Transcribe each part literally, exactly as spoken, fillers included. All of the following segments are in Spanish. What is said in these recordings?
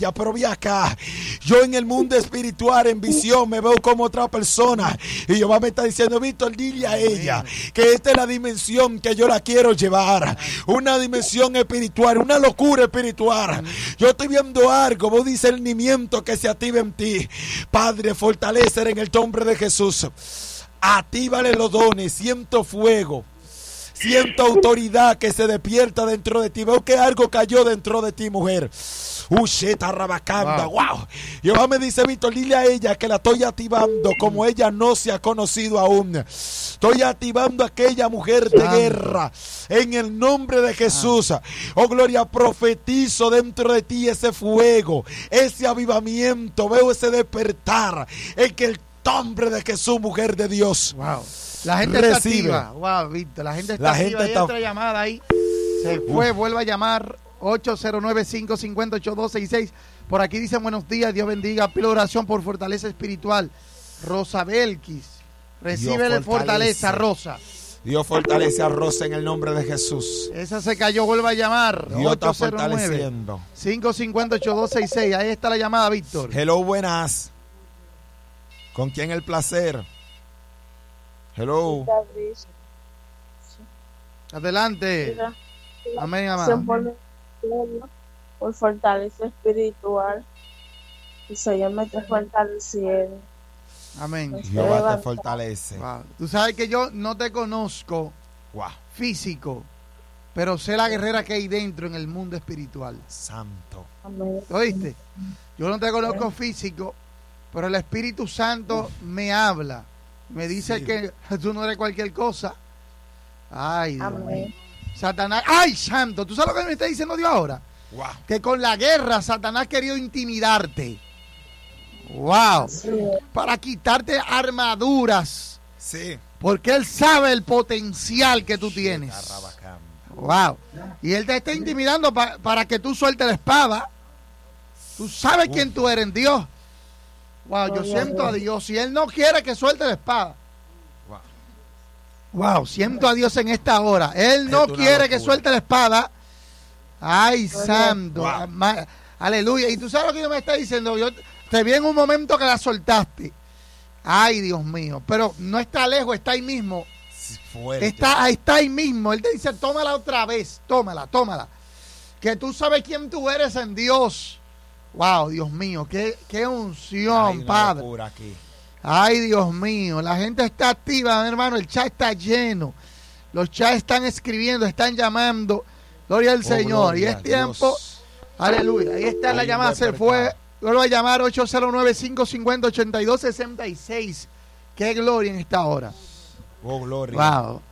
Ya, pero vi acá, yo en el mundo espiritual, en visión, me veo como otra persona. Y Jehová me está diciendo, Víctor, dile a ella que esta es la dimensión que yo la quiero llevar. Una dimensión espiritual, una locura espiritual. Yo estoy viendo algo, vos discernimiento que se activa en ti. Padre, fortalecer en el nombre de Jesús. Actívale los dones, siento fuego. Siento autoridad que se despierta dentro de ti. Veo que algo cayó dentro de ti, mujer. Usheta rabacanda, wow. wow. Jehová me dice, Víctor, dile a ella que la estoy activando como ella no se ha conocido aún. Estoy activando a aquella mujer de Santo. guerra en el nombre de Jesús. Oh, gloria, profetizo dentro de ti ese fuego, ese avivamiento. Veo ese despertar en que el nombre de Jesús, mujer de Dios. Wow. La gente recibe. Está activa. Wow, Víctor, la gente está la activa. Gente está... Hay otra llamada ahí. Se fue, Uf. vuelve a llamar. ocho cero nueve, cinco cinco cero, ocho dos seis seis. Por aquí dicen buenos días, Dios bendiga. Pido oración por fortaleza espiritual. Rosa Belkis. Recibe fortaleza, Rosa. Dios fortalece a Rosa en el nombre de Jesús. Esa se cayó, vuelve a llamar. Dios está fortaleciendo. cinco cinco cero, ocho dos seis seis. Ahí está la llamada, Víctor. Hello, buenas. ¿Con quién el placer? Hello. Adelante. Amén, amén. Por fortaleza espiritual, y Señor me está fortaleciendo. Amén. Jehová te fortalece. Wow. Tú sabes que yo no te conozco wow. físico, pero sé la guerrera que hay dentro en el mundo espiritual. Santo. Amén. ¿Oíste? Yo no te conozco Amén. físico, pero el Espíritu Santo Uf. me habla. Me dice sí. que tú no eres cualquier cosa. Ay, Dios mío. Satanás, ¡ay, santo! ¿Tú sabes lo que me está diciendo Dios ahora? Wow. Que con la guerra Satanás ha querido intimidarte. ¡Wow! Sí. Para quitarte armaduras. Sí. Porque él sabe el potencial que tú tienes. ¡Wow! Y él te está intimidando pa, para que tú sueltes la espada. Tú sabes Uf. quién tú eres en Dios. ¡Wow! Yo siento a Dios. Si él no quiere que suelte la espada. Wow, siento a Dios en esta hora. Él no quiere que suelte la espada. Ay, santo. Wow. Aleluya. Y tú sabes lo que Dios me está diciendo. Yo te vi en un momento que la soltaste. Ay, Dios mío. Pero no está lejos, está ahí mismo. Fuerte. Está, está ahí mismo. Él te dice, tómala otra vez. Tómala, tómala. Que tú sabes quién tú eres en Dios. Wow, Dios mío. Qué, qué unción, Ay, Padre. Aquí. Ay, Dios mío, la gente está activa, hermano, el chat está lleno. Los chats están escribiendo, están llamando. Gloria al oh, Señor. Gloria, y es tiempo, Dios. Aleluya. Ahí está Ay, la llamada, se fue. Vuelvo a llamar ocho cero nueve, cinco cinco cero, ocho dos seis seis. Qué gloria en esta hora. Oh, gloria. Wow.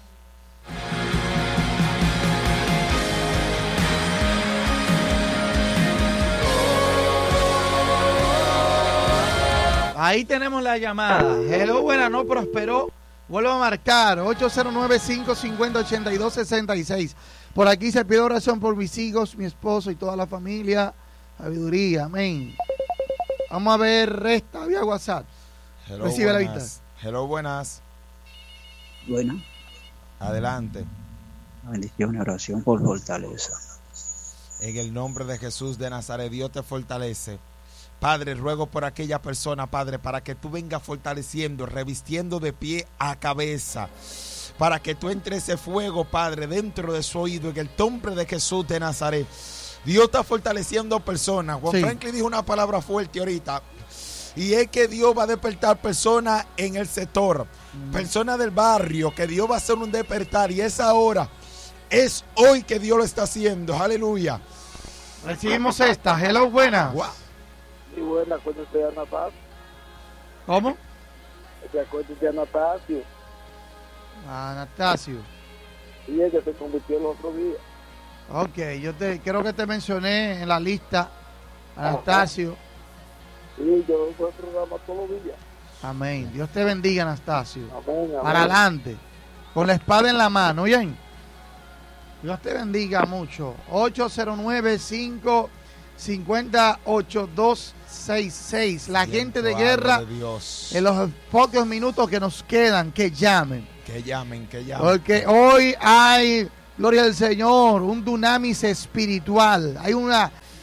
Ahí tenemos la llamada. Hello, buena, no prosperó. Vuelvo a marcar ocho cero nueve, cinco cinco cero, ocho dos seis seis. Por aquí se pide oración por mis hijos, mi esposo y toda la familia. Sabiduría, amén. Vamos a ver esta vía WhatsApp. Hello, Recibe buenas. la vista. Hello, buenas. Buenas. Adelante. Bendición y oración por fortaleza. En el nombre de Jesús de Nazaret, Dios te fortalece. Padre, ruego por aquella persona, Padre, para que tú vengas fortaleciendo, revistiendo de pie a cabeza, para que tú entres ese fuego, Padre, dentro de su oído, en el nombre de Jesús de Nazaret. Dios está fortaleciendo personas. Juan sí. Franklin dijo una palabra fuerte ahorita, y es que Dios va a despertar personas en el sector, mm. personas del barrio, que Dios va a hacer un despertar, y es ahora, es hoy que Dios lo está haciendo. Aleluya. Recibimos esta. Hello, buena. Wow. Y buena, acuérdate de Anastasio. ¿Cómo? Te acuerdas de Anastasio. Anastasio. Y ella se convirtió el otro día. Ok, yo te creo que te mencioné en la lista, Anastasio. Sí, yo veo el programa todos los días. Amén. Dios te bendiga, Anastasio. Amén, amén. Para adelante, con la espada en la mano, ¿oyen? Dios te bendiga mucho. ocho cero nueve, cinco cinco cero, ocho dos seis seis. La Siento gente de guerra, de Dios. En los pocos minutos que nos quedan, que llamen. Que llamen, que llamen. Porque hoy hay, gloria al Señor, un dunamis espiritual. Hay una,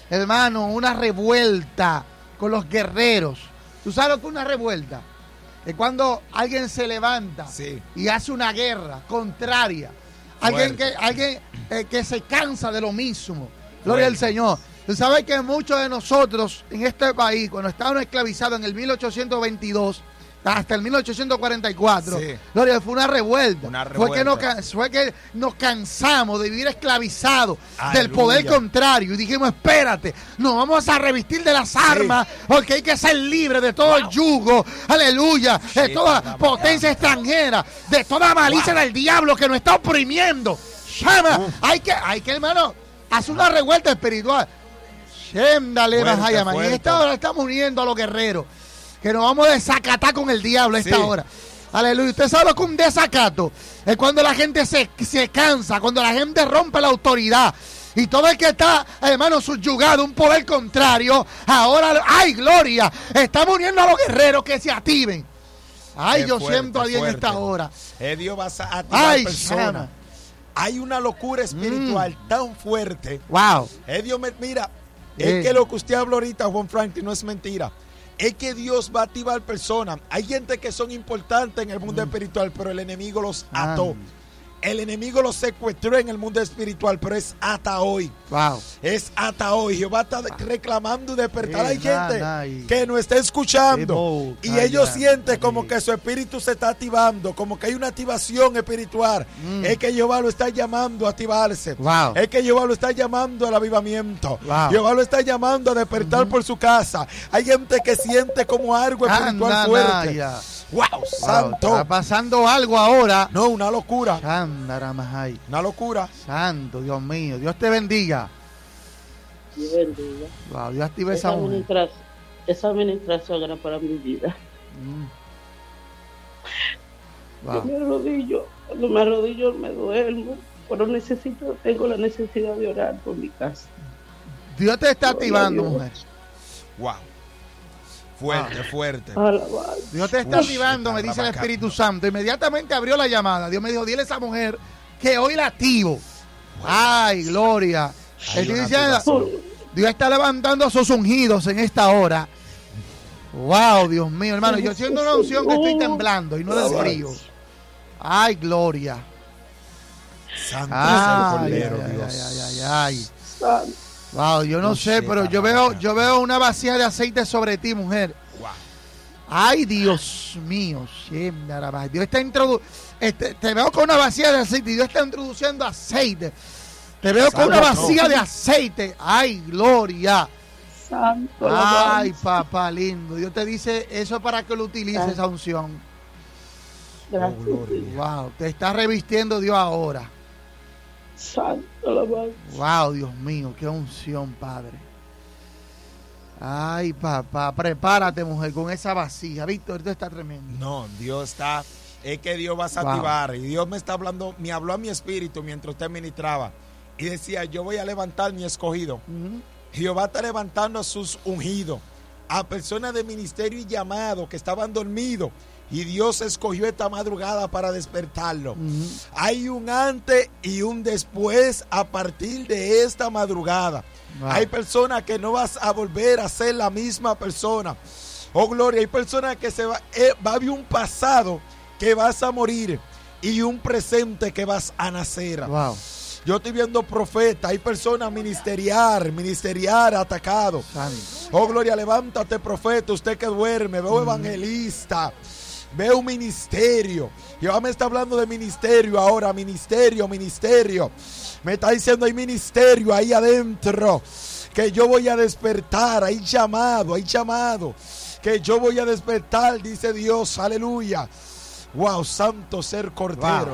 hermano, una revuelta con los guerreros. ¿Tú sabes lo que es una revuelta? Es cuando alguien se levanta Sí. y hace una guerra contraria. Alguien que, alguien eh, que se cansa de lo mismo. Gloria al Señor. Tú sabes que muchos de nosotros en este país, cuando estábamos esclavizados en el mil ochocientos veintidós hasta el mil ochocientos cuarenta y cuatro, Sí. Gloria, fue una revuelta. Una Fue, que nos, revuelta. ca- fue que nos cansamos de vivir esclavizados Aleluya. del poder contrario y dijimos, espérate, nos vamos a revestir de las armas porque hay que ser libres de todo el yugo, aleluya, de Sí, toda mamá. potencia extranjera, de toda malicia del diablo que nos está oprimiendo. Llama, hay que, hay que, hermano, hacer una revuelta espiritual. Shendale, Fuerte, Mahayama. Y en fuerte. esta hora estamos uniendo a los guerreros, que nos vamos a desacatar con el diablo a esta Sí. hora. Aleluya. Usted sabe lo que es un desacato. Es cuando la gente se, se cansa, cuando la gente rompe la autoridad. Y todo el que está, hermano, subyugado, un poder contrario, ahora, ¡ay, gloria! Estamos uniendo a los guerreros que se activen. Ay, Qué yo fuerte, siento a Dios en fuerte. esta hora. Eh, Dios va a activar Ay, personas. Shama. Hay una locura espiritual tan fuerte. Wow. Eh, Dios me, mira, Eh. es que lo que usted habló ahorita, Juan Franklin, no es mentira. Es que Dios va a activar personas. Hay gente que son importantes en el mundo espiritual, pero el enemigo los ató. Ah. El enemigo los secuestró en el mundo espiritual, pero es hasta hoy. Wow. Es hasta hoy. Jehová está reclamando despertar. Hay Eh, na, gente na, y- que no está escuchando. Emo, Y calla, ellos sienten calla. como que su espíritu se está activando, como que hay una activación espiritual. Mm. Es que Jehová lo está llamando a activarse. Wow. Es que Jehová lo está llamando al avivamiento. Wow. Jehová lo está llamando a despertar por su casa. Hay gente que siente como algo espiritual Anda, fuerte. Naya. Wow, Wow, santo. está pasando algo ahora. No, una locura. Shandaramahai. Una locura. Santo, Dios mío. Dios te bendiga. Dios bendiga. Wow, Dios activa Esa, esa mujer. administra- esa administración era para mi vida. Mm. Yo Wow. me arrodillo, cuando me arrodillo me duermo, pero necesito, tengo la necesidad de orar por mi casa. Dios te está Gloria a activando, Dios. mujer. Wow. Fuerte, fuerte. Alabado. Dios te está Ush, activando, me dice el rabaca. Espíritu Santo. Inmediatamente abrió la llamada. Dios me dijo, dile a esa mujer que hoy la activo. Ay, gloria. Hay Estoy una diciendo, activación. Dios está levantando a sus ungidos en esta hora. Wow, Dios mío, hermano. Yo siento una unción que estoy temblando y no del frío. Ay, gloria. Santo Ay, es el Cordero, ay, Dios. ay, ay, ay. Santo. Wow, yo no No sé, sé, pero yo caramba. veo, yo veo una vacía de aceite sobre ti, mujer. Wow. Ay, Dios mío, Shendarabah. Dios está introdu este, te veo con una vacía de aceite y Dios está introduciendo aceite. Te veo con una Santo. vacía de aceite. Ay, gloria. Santo. Ay, alabanza. papá lindo. Dios te dice eso para que lo utilices, Ay. esa unción. Gracias. Oh, gloria. Wow, te está revistiendo Dios ahora. Santo. Alabanza. Wow, Dios mío, qué unción, Padre. Ay, papá, prepárate, mujer, con esa vasija. Víctor, esto está tremendo. No, Dios está, es que Dios va a Wow. activar. Y Dios me está hablando, me habló a mi espíritu mientras usted ministraba. Y decía, yo voy a levantar mi escogido. Ujú. Jehová está levantando a sus ungidos, a personas de ministerio y llamado que estaban dormidos. Y Dios escogió esta madrugada para despertarlo. Ujú. Hay un antes y un después a partir de esta madrugada. Wow. Hay personas que no vas a volver a ser la misma persona. Oh, gloria. Hay personas que se va, eh, va a haber un pasado que vas a morir y un presente que vas a nacer. Wow. Yo estoy viendo profetas, hay personas ministerial, ministerial atacado. Santo. Oh, gloria, levántate, profeta, usted que duerme, veo evangelista, veo un ministerio. Jehová me está hablando de ministerio ahora, ministerio, ministerio. Me está diciendo, hay ministerio ahí adentro, que yo voy a despertar, hay llamado, hay llamado, que yo voy a despertar, dice Dios, aleluya. Wow, santo ser Cordero.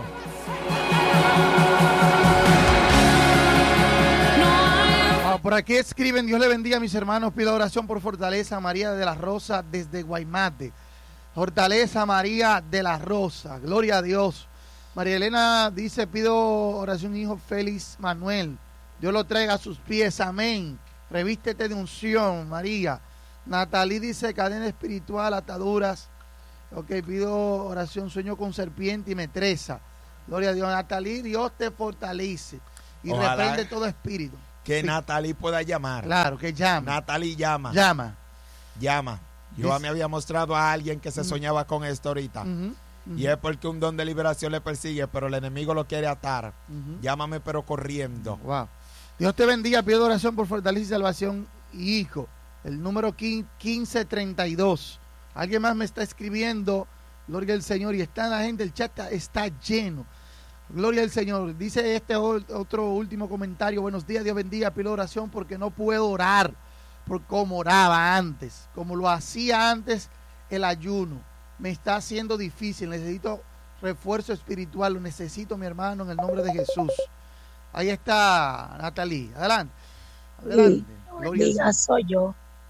Ah, por aquí escriben, Dios le bendiga a mis hermanos, pido oración por Fortaleza María de la Rosa desde Guaymate. Fortaleza María de la Rosa, gloria a Dios. María Elena dice, pido oración, hijo Félix Manuel, Dios lo traiga a sus pies, amén. Revístete de unción, María. Natalí dice, cadena espiritual, ataduras. Ok, pido oración, sueño con serpiente y metresa. Gloria a Dios. Natalí, Dios te fortalece y Ojalá. reprende todo espíritu. Que Sí. Natalie pueda llamar. Claro, que llama. Natalie llama. Llama. Llama. Yo Dice- me había mostrado a alguien que se soñaba con esto ahorita. Ujú, ujú, Y es porque un don de liberación le persigue, pero el enemigo lo quiere atar. ujú. Llámame pero corriendo. Wow. Dios te bendiga. Pido oración por fortaleza y salvación, hijo. El número quince treinta y dos. Alguien más me está escribiendo. Gloria al Señor. Y está la gente, el chat está, está lleno. Gloria al Señor. Dice este o- otro último comentario. Buenos días, Dios bendiga. Pido oración porque no puedo orar por como oraba antes. Como lo hacía antes el ayuno. Me está haciendo difícil. Necesito refuerzo espiritual. Lo necesito, mi hermano, en el nombre de Jesús. Ahí está Natalie. Adelante. Adelante. Gloria al Diga, soy yo.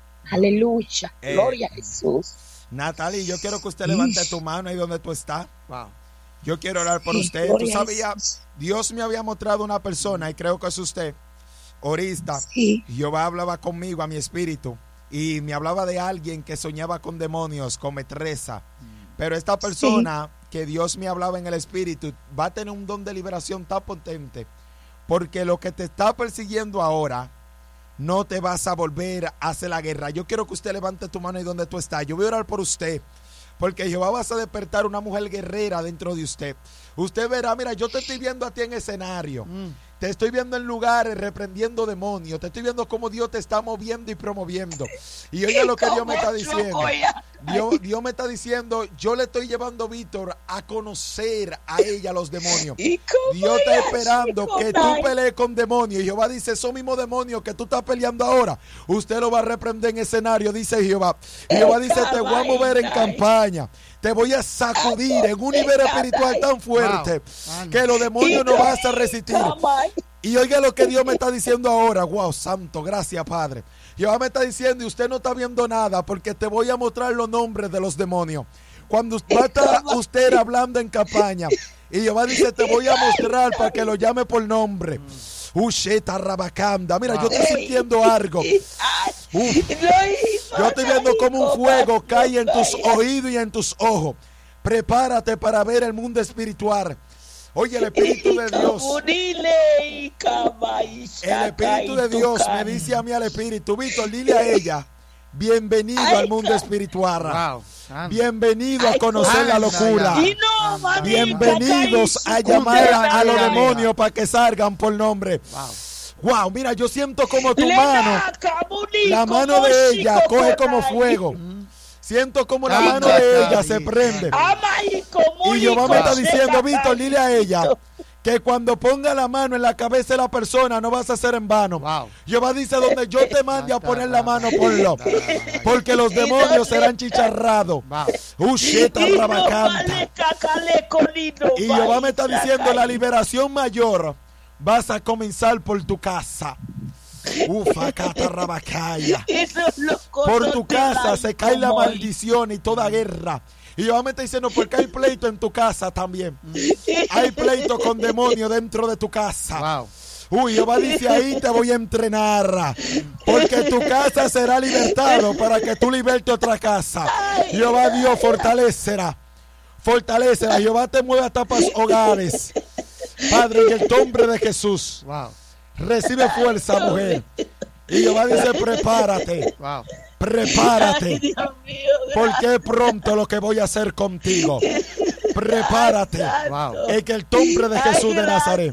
Aleluya. Eh, Gloria a Jesús. Natalie, yo quiero que usted levante tu mano ahí donde tú estás. Wow. Yo quiero orar por Sí, usted. Tú gloria a sabías, Jesús. Dios me había mostrado una persona y creo que es usted. Ahorita, Sí. Jehová hablaba conmigo a mi espíritu y me hablaba de alguien que soñaba con demonios, con metresa. Pero esta persona que Dios me hablaba en el espíritu va a tener un don de liberación tan potente, porque lo que te está persiguiendo ahora no te vas a volver a hacer la guerra. Yo quiero que usted levante tu mano ahí donde tú estás. Yo voy a orar por usted, porque Jehová vas a despertar una mujer guerrera dentro de usted. Usted verá, mira, yo te estoy viendo a ti en escenario. Mm. Te estoy viendo en lugares reprendiendo demonios. Te estoy viendo cómo Dios te está moviendo y promoviendo. Y oiga lo que Dios me está diciendo. Dios, Dios me está diciendo, yo le estoy llevando a Víctor a conocer a ella los demonios. Dios está esperando que tú pelees con demonios. Y Jehová dice, esos mismos demonios que tú estás peleando ahora, usted lo va a reprender en escenario, dice Jehová. Y Jehová dice, te voy a mover en campaña. Te voy a sacudir en un nivel espiritual tan fuerte Wow. que los demonios no vas a resistir. Y oiga lo que Dios me está diciendo ahora. Wow, santo, gracias, Padre. Jehová me está diciendo, y usted no está viendo nada, porque te voy a mostrar los nombres de los demonios. Cuando va a estar usted hablando en campaña, y Jehová dice, te voy a mostrar para que lo llame por nombre. Usheta rabacanda. Mira, yo estoy sintiendo algo. Uf. Yo estoy viendo como un fuego cae en tus oídos y en tus ojos. Prepárate para ver el mundo espiritual. Oye, el Espíritu de Dios. El Espíritu de Dios me dice a mí al Espíritu, Víctor, dile a ella, bienvenido al mundo espiritual. Wow. Santo. Bienvenido a conocer la locura. Ay, Bienvenidos a llamar a, a los demonios para que salgan por nombre. Wow. Wow, mira, yo siento como tu mano, la mano de ella coge como fuego. Siento como la Ay, mano de ella Natalie. se prende. Ay, Y Jehová me está diciendo, Víctor, dile a ella que cuando ponga la mano en la cabeza de la persona no vas a hacer en vano. Wow. Jehová dice, donde yo te mande a poner la mano, ponlo. Porque los demonios serán chicharrados. Wow. Usheta rabacanta. Y Jehová me está diciendo, la liberación mayor vas a comenzar por tu casa. Ufa, cata rabacaya. Por tu casa se cae la maldición y toda guerra. Y Jehová me está diciendo, porque hay pleito en tu casa también. Hay pleito con demonios dentro de tu casa. Wow. Uy, Jehová dice, ahí te voy a entrenar. Porque tu casa será libertado para que tú libertes otra casa. Jehová Dios fortalecerá. Fortalecerá. Jehová te mueve hasta para hogares. Padre, en el nombre de Jesús. Wow. Recibe fuerza, mujer. Y Jehová dice, prepárate. Wow. Prepárate. Porque es pronto lo que voy a hacer contigo. Prepárate. Wow. En el nombre de Jesús de Nazaret.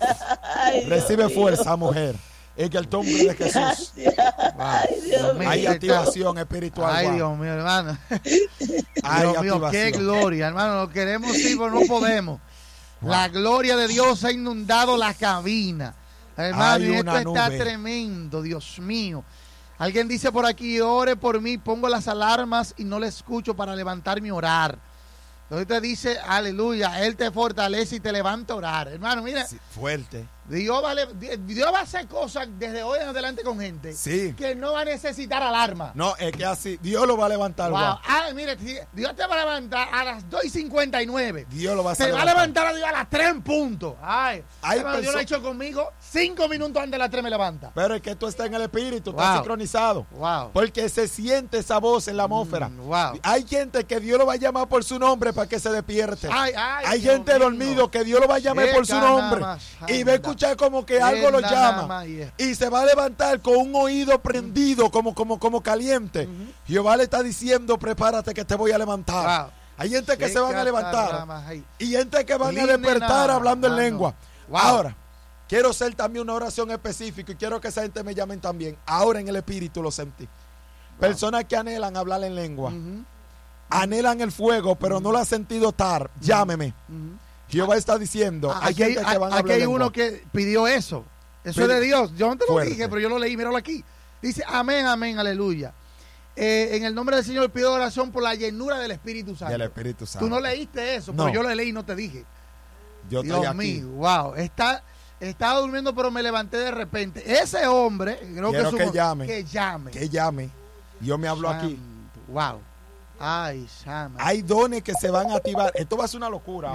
Recibe fuerza, mujer. En el nombre de Jesús. Wow. Dios mío, Hay qué- activación espiritual. Ay, Juan. Dios mío, hermano. Hay Dios mío, qué activación. gloria, hermano. Lo queremos sí, pero no podemos. La gloria de Dios ha inundado la cabina. Hermano, Hay y esto una está nube. tremendo, Dios mío. Alguien dice por aquí, ore por mí, pongo las alarmas y no le escucho para levantarme y orar. Entonces te dice, aleluya, Él te fortalece y te levanta a orar. Hermano, mira, Sí, fuerte. Dios va, a le- Dios va a hacer cosas desde hoy en adelante con gente Sí. que no va a necesitar alarma. No, es que así, Dios lo va a levantar. Wow. Juan. Ah, mire, si- Dios te va a levantar a las dos y cincuenta y nueve. Dios lo va a Se hacer. va a levantar a Dios a las tres en punto. Ay, Hay hermano, Dios lo ha perso- hecho conmigo. Cinco minutos antes de las tres me levanta. Pero es que tú estás en el espíritu, Wow. estás sincronizado. Wow. Porque se siente esa voz en la atmósfera. Mm, wow. Hay gente que Dios lo va a llamar por su nombre para que se despierte. Ay, ay, Hay Dios gente mío. dormido que Dios lo va a llamar Qué por su caramba, nombre. Y va a anda. escuchar escuchar como que algo lo llama y se va a levantar con un oído prendido, como, como, como caliente. Uh-huh. Jehová le está diciendo, prepárate que te voy a levantar. Wow. Hay gente que se van a levantar y gente que van a despertar hablando en lengua. Wow. Ahora, quiero hacer también una oración específica y quiero que esa gente me llamen también. Ahora en el espíritu lo sentí. Wow. Personas que anhelan hablar en lengua. Uh-huh. Anhelan el fuego, pero uh-huh. no lo han sentido estar. Uh-huh. Llámeme. Uh-huh. Jehová está diciendo. Hay aquí gente que van a aquí hay uno que pidió eso. Eso Pide. es de Dios. Yo no te lo Fuerte. dije, pero yo lo leí. Míralo aquí. Dice amén, amén, aleluya. Eh, en el nombre del Señor pido oración por la llenura del Espíritu Santo. Del Espíritu Santo. Tú no leíste eso, no. pero yo lo leí y no te dije. Yo Dios estoy aquí. mío, wow. Está, estaba durmiendo, pero me levanté de repente. Ese hombre, creo Quiero que, que su, llame. Que llame. Que llame. Yo me hablo Santo. aquí. Wow. Ay, Sama. Hay dones que se van a activar. Esto va a ser una locura.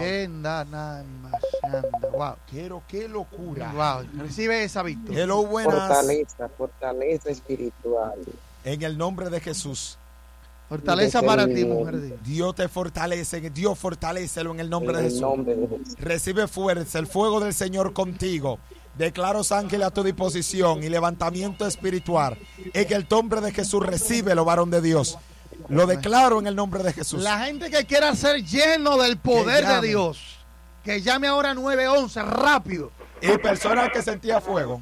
Wow. Quiero, qué locura. Wow. Recibe esa victoria. Hello, buenas. Fortaleza, fortaleza espiritual. En el nombre de Jesús. Fortaleza para ti, mujer. Dios te fortalece. Dios fortalécelo en el nombre de Jesús. Recibe fuerza, el fuego del Señor contigo. Declaro ángeles a tu disposición y levantamiento espiritual. En el nombre de Jesús recibe, varón de Dios. Lo declaro en el nombre de Jesús. La gente que quiera ser lleno del poder de Dios, que llame ahora nueve once, rápido. Y personas que sentían fuego.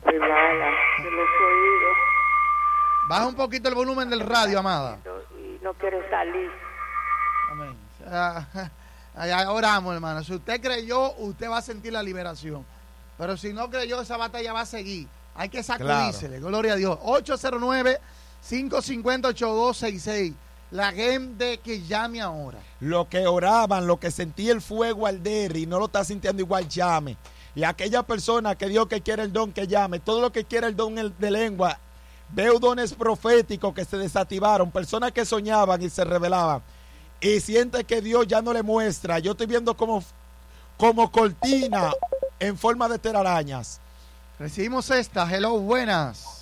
Baja un poquito el volumen del radio, amada. Y no quiere salir. Amén. Ah, oramos, hermano. Si usted creyó, usted va a sentir la liberación. Pero si no creyó, esa batalla va a seguir. Hay que sacudírsele. Claro. Gloria a Dios. ocho cero nueve, cinco cinco cero, ocho dos seis seis. La gente que llame ahora. Lo que oraban, lo que sentía el fuego arder y no lo está sintiendo igual, llame. Y aquella persona que Dios que quiere el don, que llame. Todo lo que quiere el don de lengua. Veo dones proféticos que se desactivaron. Personas que soñaban y se revelaban. Y siente que Dios ya no le muestra. Yo estoy viendo como, como cortina en forma de telarañas. Recibimos esta. Hello, buenas.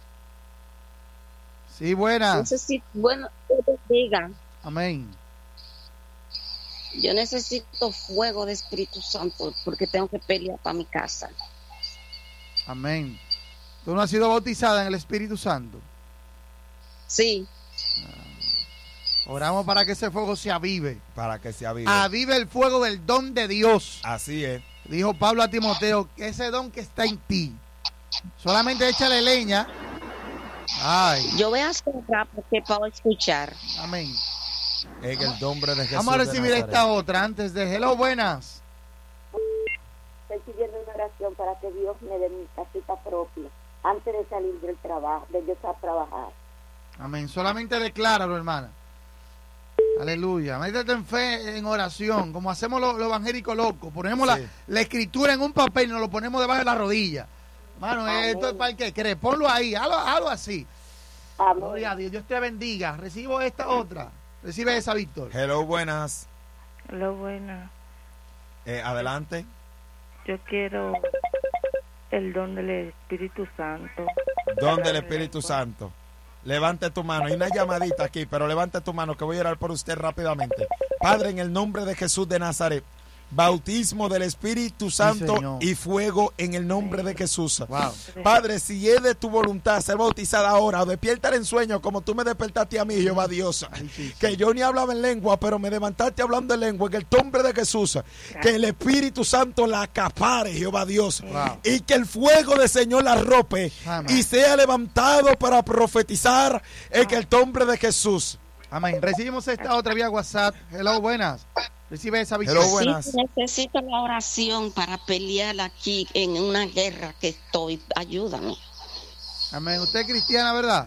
Sí, buenas. Necesito, bueno, que diga. Amén. Yo necesito fuego de Espíritu Santo porque tengo que pelear para mi casa. Amén. ¿Tú no has sido bautizada en el Espíritu Santo? Sí. Ah. Oramos para que ese fuego se avive. Para que se avive. Avive el fuego del don de Dios. Así es. Dijo Pablo a Timoteo, ese don que está en ti. Solamente échale leña. Ay. Yo voy a cerrar porque para escuchar. Amén. En el nombre de Jesús. Vamos a recibir esta otra antes de hello, buenas. Estoy pidiendo una oración para que Dios me dé mi casita propia antes de salir del trabajo, de yo estar a trabajar. Amén. Solamente decláralo, hermana. Aleluya. Métete en fe, en oración, como hacemos los, los evangélicos locos. Ponemos sí. la, la escritura en un papel y nos lo ponemos debajo de la rodilla. Mano, esto es para el que cree. Ponlo ahí, hazlo, hazlo así. Amén. Gloria a Dios. Dios te bendiga. Recibo esta otra. Recibe esa, Víctor. Hello, buenas. Hello, buenas. Eh, adelante. Yo quiero el don del Espíritu Santo. Don del Espíritu Santo. Levante tu mano. Hay una llamadita aquí, pero levante tu mano que voy a orar por usted rápidamente. Padre, en el nombre de Jesús de Nazaret. Bautismo del Espíritu Santo sí, y fuego en el nombre de Jesús. Wow. Padre, si es de tu voluntad ser bautizada ahora o despierta en sueño como tú me despertaste a mí, Jehová Dios, sí, sí, sí. que yo ni hablaba en lengua, pero me levantaste hablando en lengua, en el nombre de Jesús, que el Espíritu Santo la acapare, Jehová Dios, wow. y que el fuego del Señor la arrope Amén. Y sea levantado para profetizar en el nombre de Jesús. Amén. Recibimos esta otra vía WhatsApp. Hello, buenas. Recibe esa victoria. Sí, necesito la oración para pelear aquí en una guerra que estoy. Ayúdame. Amén. Usted es cristiana, ¿verdad?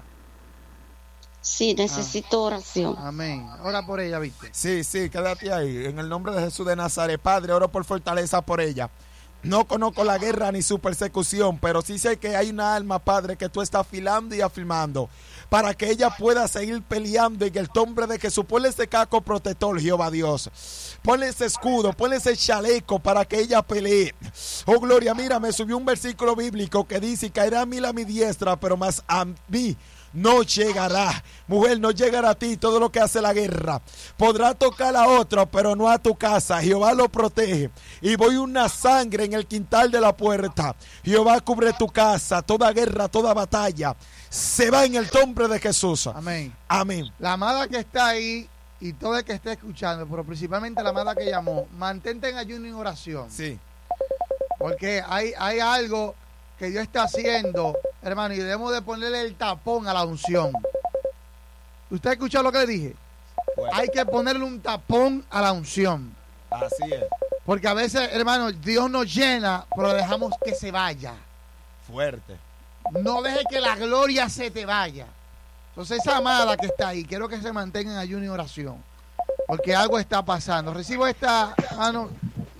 Sí, necesito ah. oración. Amén. Ora por ella, ¿viste? Sí, sí, quédate ahí. En el nombre de Jesús de Nazaret, Padre, oro por fortaleza por ella. No conozco la guerra ni su persecución, pero sí sé que hay una alma, Padre, que tú estás afilando y afirmando para que ella pueda seguir peleando en el nombre de Jesús. Ponle ese casco protector, Jehová Dios. Ponle ese escudo, ponle ese chaleco para que ella pelee. Oh, gloria, mira, me subió un versículo bíblico que dice, caerá a mil a mi diestra, pero más a mí no llegará. Mujer, no llegará a ti todo lo que hace la guerra. Podrá tocar a otro, pero no a tu casa. Jehová lo protege. Y voy una sangre en el quintal de la puerta. Jehová cubre tu casa. Toda guerra, toda batalla se va en el nombre de Jesús. Amén. Amén. La amada que está ahí y todo el que esté escuchando, pero principalmente la amada que llamó, mantente en ayuno y en oración. Sí. Porque hay, hay algo que Dios está haciendo, hermano, y debemos de ponerle el tapón a la unción. ¿Usted escuchó lo que le dije? Bueno. Hay que ponerle un tapón a la unción. Así es. Porque a veces, hermano, Dios nos llena, pero dejamos que se vaya. Fuerte. No deje que la gloria se te vaya. Entonces esa amada que está ahí, quiero que se mantenga en ayuno y oración, porque algo está pasando. Recibo esta mano.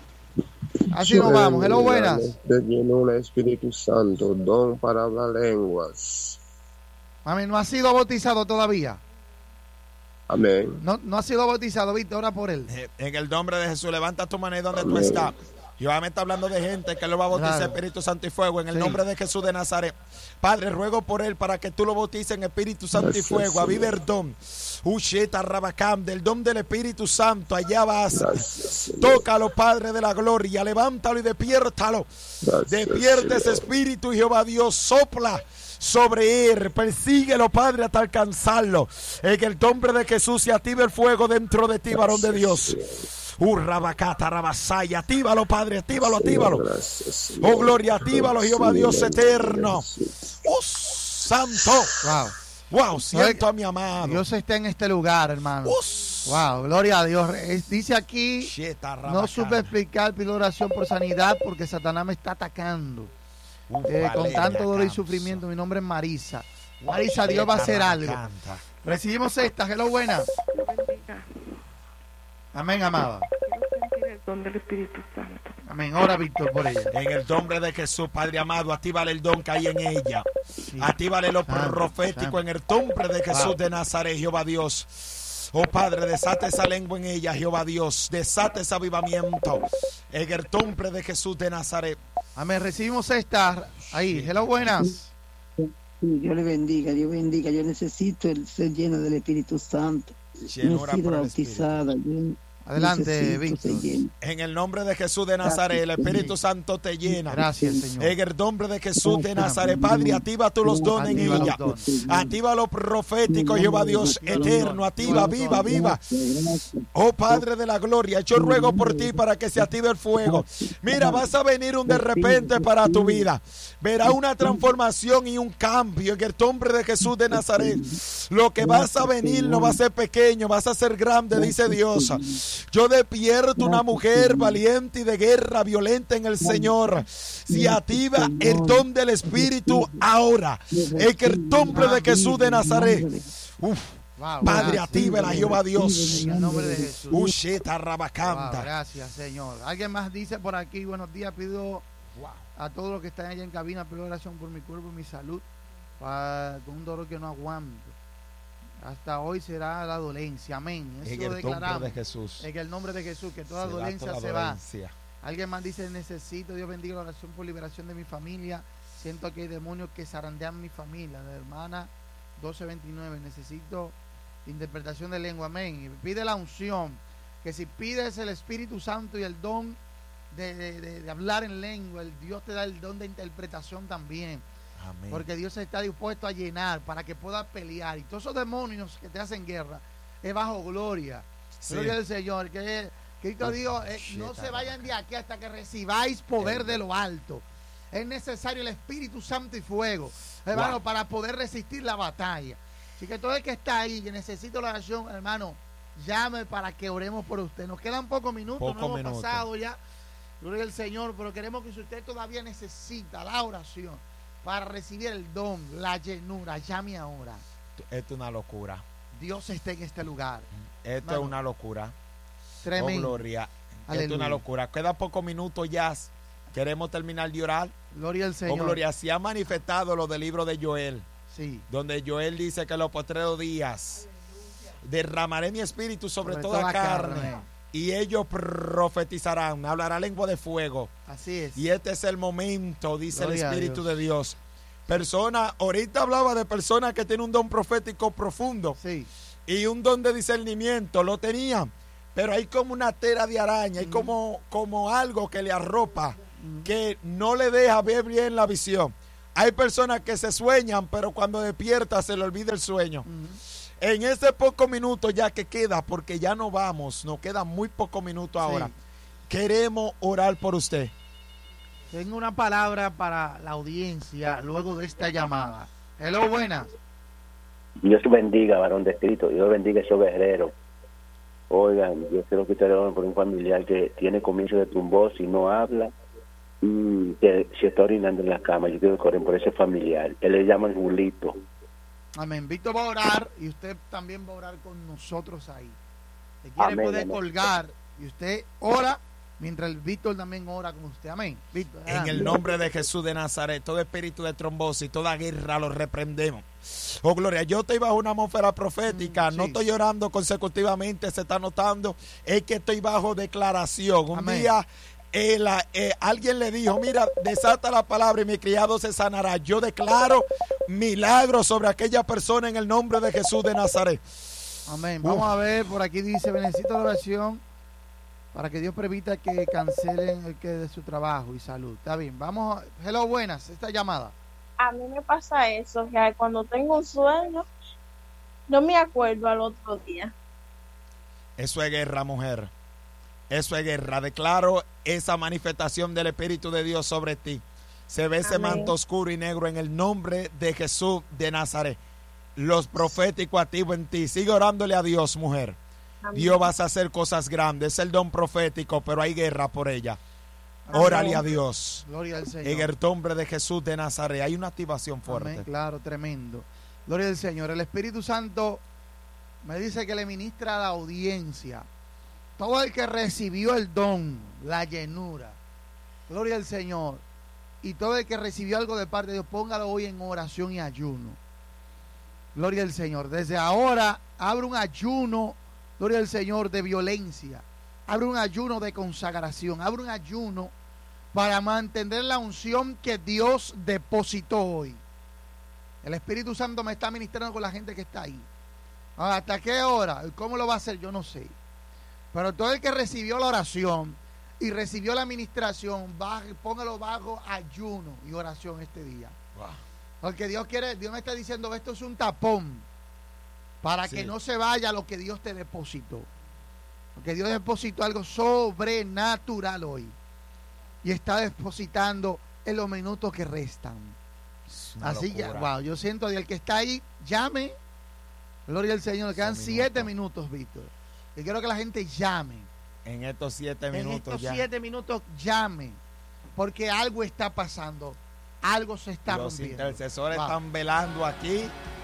Así nos vamos. Hello, buenas. Te llenó el Espíritu Santo, don para hablar lenguas. Amén. ¿No ha sido bautizado todavía? Amén. No, no ha sido bautizado, Víctor, ora por él. En el nombre de Jesús, levanta tu mano ahí donde Amén. Tú estás. Jehová me está hablando de gente que lo va a bautizar claro. Espíritu Santo y fuego en el sí. nombre de Jesús de Nazaret. Padre, ruego por él para que tú lo bautices en Espíritu Santo Gracias, y fuego. Aviva el don. Usheta Rabacam, del don del Espíritu Santo. Allá vas. Gracias, tócalo, Padre de la gloria. Levántalo y despiértalo. Gracias, Despierta ese espíritu, Jehová Dios. Sopla sobre él, persíguelo, Padre, hasta alcanzarlo. En el nombre de Jesús se activa el fuego dentro de ti, varón de Dios. Urrabacata, rabasaya, actívalo, Padre, actívalo, actívalo. Oh, gloria, actívalo, Jehová Dios eterno. Oh, santo. Wow. Wow, siento a mi amado. Dios está en este lugar, hermano. Wow, gloria a Dios. Dice aquí, no supe explicar, pido oración por sanidad porque Satanás me está atacando. Uf, eh, con tanto dolor y sufrimiento. Mi nombre es Marisa. Marisa, Dios va a hacer algo. Recibimos esta. Hello, buena. Amén, amada. El don del Espíritu Santo. Amén. Ora, Víctor, por ella. En el nombre de Jesús, Padre amado, actívale el don que hay en ella. Sí. Actívale lo santo, profético santo. En el nombre de Jesús wow. de Nazaret, Jehová Dios. Oh Padre, desate esa lengua en ella, Jehová Dios. Desate ese avivamiento. En el nombre de Jesús de Nazaret. Amén. Recibimos esta. Ahí. Hello, buenas. Dios le bendiga, Dios bendiga. Yo necesito el ser lleno del Espíritu Santo. No he sido bautizada. Yo Adelante, Víctor. En el nombre de Jesús de Nazaret, el Espíritu Santo te llena. Gracias, Señor. En el nombre de Jesús de Nazaret, Padre, activa tú los dones en ella. Activa lo profético, Jehová Dios eterno. Activa, viva, viva. Oh Padre de la gloria, yo ruego por ti para que se active el fuego. Mira, vas a venir un de repente para tu vida. Verá una transformación y un cambio en el nombre de Jesús de Nazaret. Lo que vas a venir no va a ser pequeño, vas a ser grande, dice Dios. Yo despierto una mujer valiente y de guerra violenta en el Señor. Si activa el don del Espíritu ahora, en el nombre de Jesús de Nazaret. Uf. Wow, Padre, activa a Jehová Dios. En el nombre de Jesús. Usheta Rabacanta. Wow, gracias, Señor. Alguien más dice por aquí, buenos días, pido wow. a todos los que están allá en cabina, pido oración por mi cuerpo y mi salud, para, con un dolor que no aguanto. Hasta hoy será la dolencia. Amén. Eso en el declaramos. nombre de Jesús. En el nombre de Jesús, que toda se dolencia toda se dolencia. va. Alguien más dice, necesito, Dios bendiga la oración por liberación de mi familia. Siento que hay demonios que zarandean mi familia. La hermana doce veintinueve, necesito interpretación de lengua. Amén. Y pide la unción. Que si pides el Espíritu Santo y el don de, de, de, de hablar en lengua, el Dios te da el don de interpretación también. Amén. Porque Dios está dispuesto a llenar para que puedas pelear. Y todos esos demonios que te hacen guerra es bajo gloria. Sí. Gloria del Señor. Que Cristo dijo, eh, no se vayan de aquí hasta que recibáis poder de lo alto. Es necesario el Espíritu Santo y fuego, hermano, wow. para poder resistir la batalla. Así que todo el que está ahí, que necesita la oración, hermano, llame para que oremos por usted. Nos quedan pocos minutos, Poco no hemos minuto. pasado ya. Gloria al Señor, pero queremos que si usted todavía necesita la oración para recibir el don, la llenura, llame ahora. Esto es una locura. Dios está en este lugar. Esto hermano, es una locura. Tremendo. Oh, gloria. Aleluya. Esto es una locura. Quedan pocos minutos ya. Queremos terminar de orar. Gloria al Señor. Oh, gloria. Se ha manifestado lo del libro de Joel. Sí. Donde Joel dice que en los postreros días derramaré mi espíritu sobre, sobre toda, toda carne, carne y ellos profetizarán, hablará lengua de fuego. Así es. Y este es el momento, dice Gloria el Espíritu Dios. de Dios, Personas, ahorita hablaba de personas que tienen un don profético profundo. Sí. Y un don de discernimiento, lo tenían. Pero hay como una tela de araña, hay mm. como, como algo que le arropa, mm. que no le deja ver bien la visión. Hay personas que se sueñan, pero cuando despierta se le olvida el sueño. Mm. En ese poco minuto ya que queda, porque ya no vamos, nos quedan muy pocos minutos ahora. Sí. Queremos orar por usted. Tengo una palabra para la audiencia luego de esta llamada. Hello, buenas. Dios bendiga, varón de Cristo. Dios bendiga a esos guerreros. Oigan, yo quiero que ustedes oren por un familiar que tiene comienzo de trombosis y no habla, y que se está orinando en la cama. Yo quiero que oren por ese familiar. Él le llaman Julito. Amén. Víctor va a orar y usted también va a orar con nosotros ahí. Se quiere amén, poder amén. colgar y usted ora mientras el Víctor también ora con usted. Amén. Víctor, en el nombre de Jesús de Nazaret, todo espíritu de trombosis, toda guerra lo reprendemos. Oh, gloria, yo estoy bajo una atmósfera profética, mm, sí. no estoy orando consecutivamente, se está notando, es que estoy bajo declaración. Un amén. día eh, la, eh, alguien le dijo, mira, desata la palabra y mi criado se sanará. Yo declaro milagros sobre aquella persona en el nombre de Jesús de Nazaret. Amén. Vamos Uf. a ver, por aquí dice, necesito la oración para que Dios permita que cancelen el que de su trabajo y salud. Está bien, vamos. A, hello, buenas, esta llamada. A mí me pasa eso, que cuando tengo un sueño, no me acuerdo al otro día. Eso es guerra, mujer. Eso es guerra. Declaro esa manifestación del Espíritu de Dios sobre ti. Se ve ese Amén. manto oscuro y negro en el nombre de Jesús de Nazaret. Los proféticos activos en ti. Sigue orándole a Dios, mujer. Amén. Dios vas a hacer cosas grandes. Es el don profético, pero hay guerra por ella. Órale a Dios. Gloria al Señor. En el nombre de Jesús de Nazaret. Hay una activación fuerte. Amén, claro, tremendo. Gloria al Señor. El Espíritu Santo me dice que le ministra a la audiencia. Todo el que recibió el don, la llenura. Gloria al Señor. Y todo el que recibió algo de parte de Dios, póngalo hoy en oración y ayuno. Gloria al Señor. Desde ahora, abre un ayuno, gloria al Señor, de violencia. Abre un ayuno de consagración. Abre un ayuno para mantener la unción que Dios depositó hoy. El Espíritu Santo me está ministrando con la gente que está ahí. ¿Hasta qué hora? ¿Cómo lo va a hacer? Yo no sé. Pero todo el que recibió la oración y recibió la administración, baje, póngalo bajo ayuno y oración este día. Wow. Porque Dios quiere, Dios me está diciendo, esto es un tapón para sí. que no se vaya lo que Dios te depositó. Porque Dios depositó algo sobrenatural hoy. Y está depositando en los minutos que restan. Así ya, wow, yo siento del que está ahí, llame. Gloria al Señor. Quedan Son siete minutos, minutos Víctor. Y quiero que la gente llame. En estos siete minutos. En estos ya. siete minutos llame. Porque algo está pasando. Algo se está Los rompiendo. intercesores wow. están velando aquí.